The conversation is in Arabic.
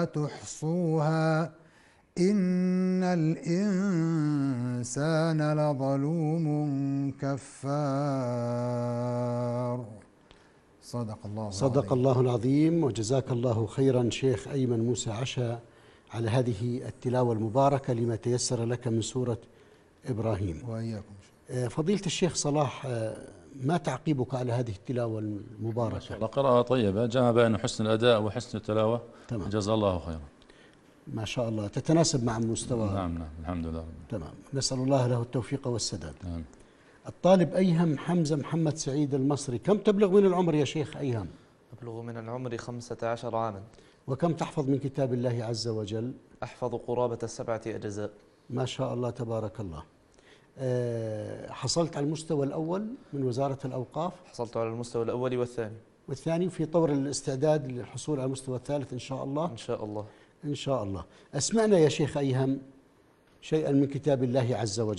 تحصوها إن الإنسان لظلوم كفار. صدق الله العظيم. وجزاك الله خيرا شيخ أيمن موسى عشا على هذه التلاوة المباركة لما تيسر لك من سورة إبراهيم. وإياكم. فضيلة الشيخ صلاح، ما تعقيبك على هذه التلاوة المباركة؟ قراءة طيبة جمع بين حسن الأداء وحسن التلاوة. تمام. جزا الله خيرا. ما شاء الله، تتناسب مع المستوى. نعم الحمد لله. تمام، نسأل الله له التوفيق والسداد. نعم. الطالب أيهم حمزة محمد سعيد المصري، كم تبلغ من العمر يا شيخ أيهم؟ أبلغ من العمر 15 عاما. وكم تحفظ من كتاب الله عز وجل؟ أحفظ قرابة 7 أجزاء. ما شاء الله تبارك الله. حصلت على المستوى الأول من وزارة الأوقاف؟ حصلت على المستوى الأول والثاني في طور الاستعداد للحصول على المستوى الثالث إن شاء الله. إن شاء الله. إن شاء الله. أسمعنا يا شيخ أيهم شيئا من كتاب الله عز وجل.